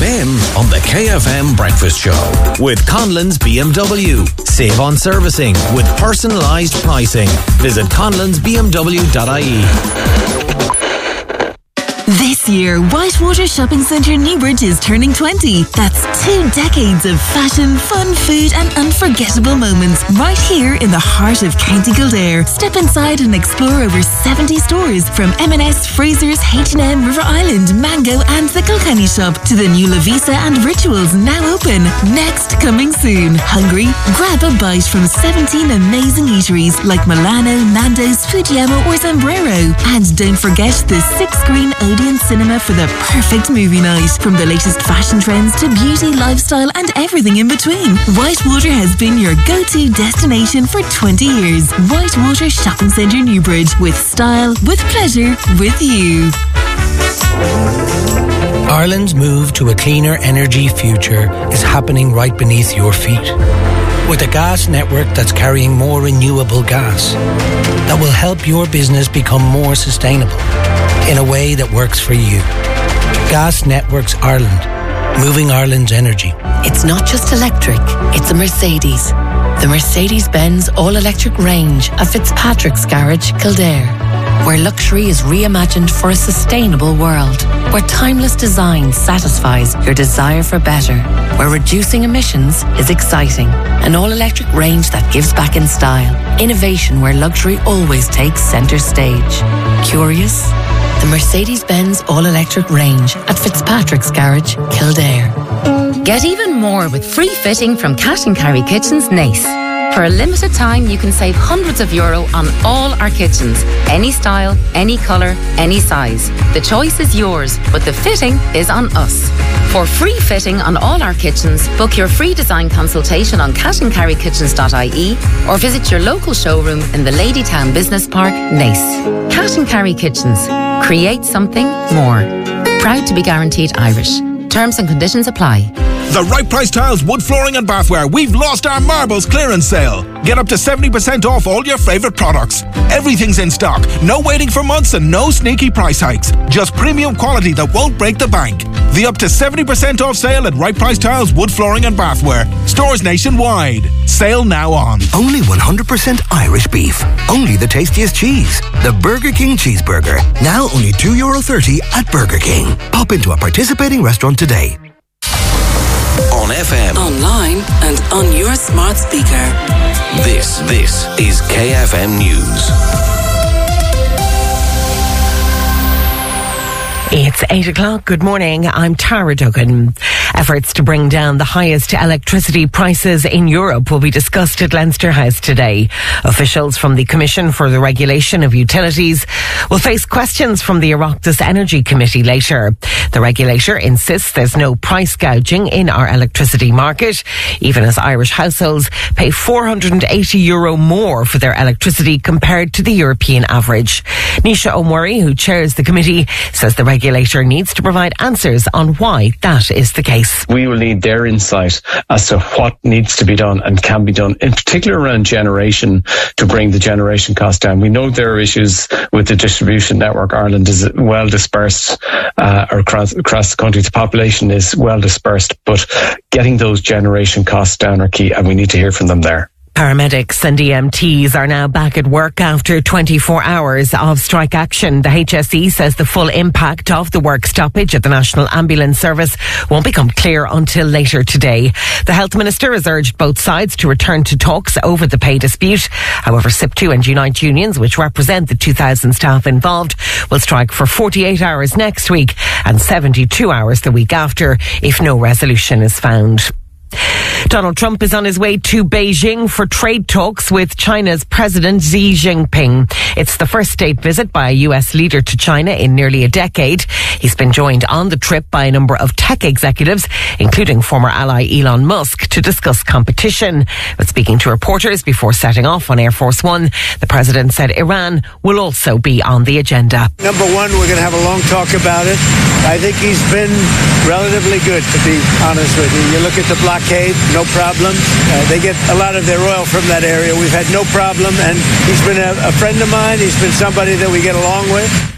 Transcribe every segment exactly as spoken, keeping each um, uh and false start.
M on the K F M Breakfast Show with Conlon's B M W. Save on servicing with personalised pricing. Visit conlons b m w dot i e. This year, Whitewater Shopping Centre Newbridge is turning twenty. That's two decades of fashion, fun, food and unforgettable moments right here in the heart of County Kildare. Step inside and explore over seventy stores from M and S, Fraser's, H and M, River Island, Mango and the Kilkenny Shop to the new Lavisa and Rituals now open. Next, coming soon. Hungry? Grab a bite from seventeen amazing eateries like Milano, Nando's, Fujiyama or Zambrero. And don't forget the six-screen Odeon Cinema for the perfect movie night. From the latest fashion trends to beauty, lifestyle and everything in between. Whitewater has been your go-to destination for twenty years. Whitewater Shopping Centre Newbridge. With style, with pleasure, with you. Ireland's move to a cleaner energy future is happening right beneath your feet. With a gas network that's carrying more renewable gas that will help your business become more sustainable in a way that works for you. Gas Networks Ireland, moving Ireland's energy. It's not just electric, it's a Mercedes. The Mercedes-Benz all-electric range at Fitzpatrick's Garage, Kildare, where luxury is reimagined for a sustainable world, where timeless design satisfies your desire for better, where reducing emissions is exciting, an all-electric range that gives back in style, innovation where luxury always takes centre stage. Curious? The Mercedes-Benz all-electric range at Fitzpatrick's Garage, Kildare. Get even more with free fitting from Cash and Carry Kitchens Nace. For a limited time, you can save hundreds of euro on all our kitchens. Any style, any colour, any size. The choice is yours, but the fitting is on us. For free fitting on all our kitchens, book your free design consultation on cash and carry kitchens dot I E or visit your local showroom in the Ladytown Business Park, Nace. Cash and Carry Kitchens. Create something more. Proud to be guaranteed Irish. Terms and conditions apply. The Right Price Tiles, wood flooring and bathware. We've lost our marbles clearance sale. Get up to seventy percent off all your favourite products. Everything's in stock. No waiting for months and no sneaky price hikes. Just premium quality that won't break the bank. The up to seventy percent off sale at Right Price Tiles, wood flooring and bathware. Stores nationwide. Sale now on. Only one hundred percent Irish beef. Only the tastiest cheese. The Burger King Cheeseburger. Now only two euro thirty at Burger King. Pop into a participating restaurant today. On F M, online and on your smart speaker. This, this is K F M News. It's eight o'clock. Good morning. I'm Tara Duggan. Efforts to bring down the highest electricity prices in Europe will be discussed at Leinster House today. Officials from the Commission for the Regulation of Utilities will face questions from the Oireachtas Energy Committee later. The regulator insists there's no price gouging in our electricity market, even as Irish households pay four hundred eighty euro more for their electricity compared to the European average. Nisha O'Murray, who chairs the committee, says the regulator needs to provide answers on why that is the case. We will need their insight as to what needs to be done and can be done, in particular around generation, to bring the generation cost down. We know there are issues with the distribution network. Ireland is well dispersed uh, across, across the country. The population is well dispersed, but getting those generation costs down are key, and we need to hear from them there. Paramedics and E M Ts are now back at work after twenty-four hours of strike action. The H S E says the full impact of the work stoppage at the National Ambulance Service won't become clear until later today. The Health Minister has urged both sides to return to talks over the pay dispute. However, S I P two and Unite unions, which represent the two thousand staff involved, will strike for forty-eight hours next week and seventy-two hours the week after if no resolution is found. Donald Trump is on his way to Beijing for trade talks with China's President Xi Jinping. It's the first state visit by a U S leader to China in nearly a decade. He's been joined on the trip by a number of tech executives, including former ally Elon Musk, to discuss competition. But speaking to reporters before setting off on Air Force One, the president said Iran will also be on the agenda. Number one, we're going to have a long talk about it. I think he's been relatively good, to be honest with you. You look at the blockade, no problem. Uh, they get a lot of their oil from that area. We've had no problem, and he's been a, a friend of mine. He's been somebody that we get along with.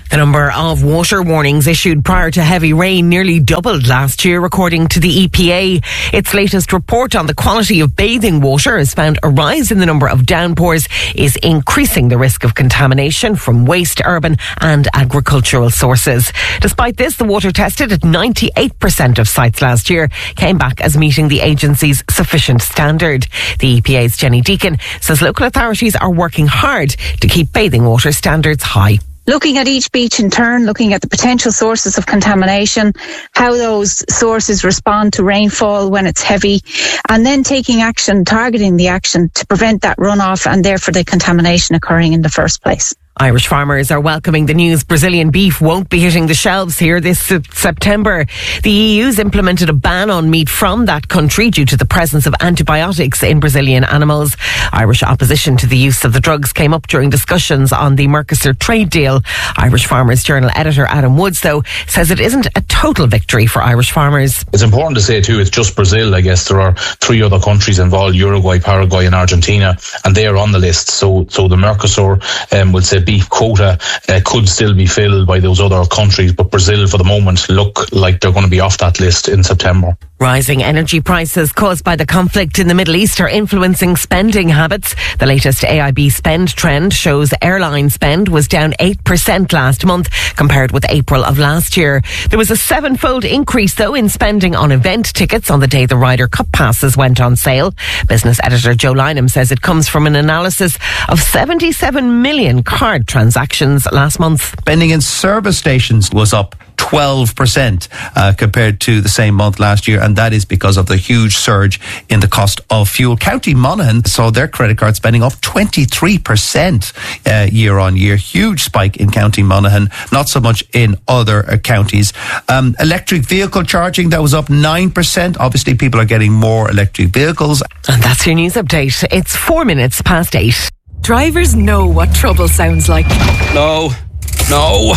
The number of water warnings issued prior to heavy rain nearly doubled last year, according to the E P A. Its latest report on the quality of bathing water has found a rise in the number of downpours is increasing the risk of contamination from waste, urban and agricultural sources. Despite this, the water tested at ninety-eight percent of sites last year came back as meeting the agency's sufficient standard. The E P A's Jenny Deacon says local authorities are working hard to keep bathing water standards high. Looking at each beach in turn, looking at the potential sources of contamination, how those sources respond to rainfall when it's heavy, and then taking action, targeting the action to prevent that runoff and therefore the contamination occurring in the first place. Irish farmers are welcoming the news Brazilian beef won't be hitting the shelves here this September. The E U's implemented a ban on meat from that country due to the presence of antibiotics in Brazilian animals. Irish opposition to the use of the drugs came up during discussions on the Mercosur trade deal. Irish Farmers Journal editor Adam Woods, though, says it isn't a total victory for Irish farmers. It's important to say too, it's just Brazil. I guess there are three other countries involved, Uruguay, Paraguay and Argentina, and they are on the list. So so the Mercosur um, will say beef quota uh, could still be filled by those other countries, but Brazil for the moment look like they're going to be off that list in September. Rising energy prices caused by the conflict in the Middle East are influencing spending habits. The latest A I B spend trend shows airline spend was down eight percent last month compared with April of last year. There was a seven-fold increase, though, in spending on event tickets on the day the Ryder Cup passes went on sale. Business editor Joe Lynham says it comes from an analysis of seventy-seven million card transactions last month. Spending in service stations was up twelve percent uh, compared to the same month last year, and that is because of the huge surge in the cost of fuel. County Monaghan saw their credit card spending up twenty-three percent uh, year on year. Huge spike in County Monaghan, not so much in other uh, counties. Um, electric vehicle charging, that was up nine percent. Obviously, people are getting more electric vehicles. And that's your news update. It's four minutes past eight. Drivers know what trouble sounds like. No, no.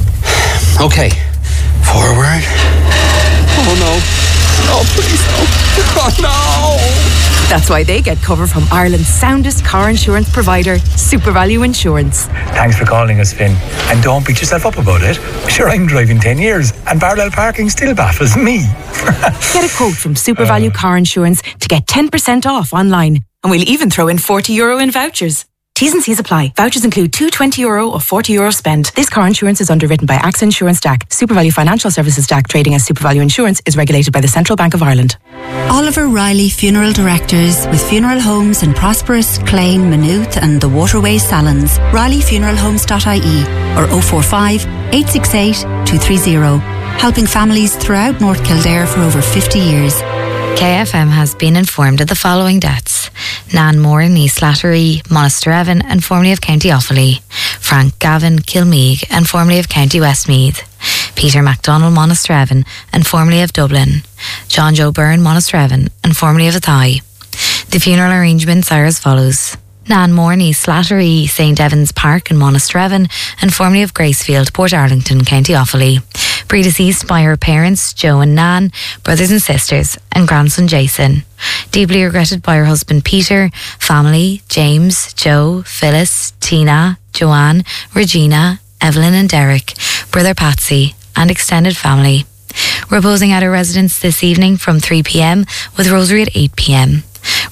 Okay. Forward. Oh no. Oh please no. Oh no. That's why they get cover from Ireland's soundest car insurance provider, SuperValue Insurance. Thanks for calling us, Finn. And don't beat yourself up about it. Sure, I'm driving ten years and parallel parking still baffles me. Get a quote from SuperValue uh. Car Insurance to get ten percent off online. And we'll even throw in forty euro in vouchers. T's and C's apply. Vouchers include two twenty euro or forty euro spend. This car insurance is underwritten by A X A Insurance D A C. SuperValue Financial Services D A C, trading as SuperValue Insurance, is regulated by the Central Bank of Ireland. Oliver Riley Funeral Directors, with funeral homes in Prosperous, Clane, Maynooth and the Waterways Salons. riley funeral homes dot I E or oh four five, eight six eight, two three zero. Helping families throughout North Kildare for over fifty years. K F M has been informed of the following deaths: Nan Moore, East Slattery, Monasterevin and formerly of County Offaly; Frank Gavin Kilmeague and formerly of County Westmeath; Peter MacDonald, Monasterevin and formerly of Dublin; John Joe Byrne, Monasterevin and formerly of Athy. The funeral arrangements are as follows: Nan Moore, East Slattery, Saint Evans Park in Monasterevin and formerly of Gracefield, Port Arlington, County Offaly. Predeceased by her parents, Joe and Nan, brothers and sisters, and grandson Jason. Deeply regretted by her husband Peter, family, James, Joe, Phyllis, Tina, Joanne, Regina, Evelyn and Derek, brother Patsy, and extended family. Reposing at her residence this evening from three p.m. with rosary at eight p.m.